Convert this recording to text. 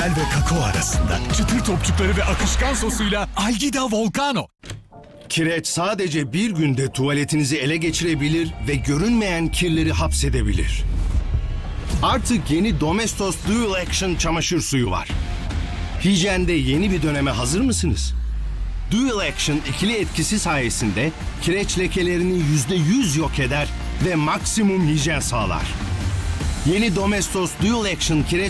karamel ve kakao arasında çıtır topçukları ve akışkan sosuyla Algida Volcano. Kireç sadece bir günde tuvaletinizi ele geçirebilir ve görünmeyen kirleri hapsedebilir. Artık yeni Domestos Dual Action çamaşır suyu var. Hijyende yeni bir döneme hazır mısınız? Dual Action ikili etkisi sayesinde kireç lekelerini %100 yok eder ve maksimum hijyen sağlar. Yeni Domestos Dual Action kireç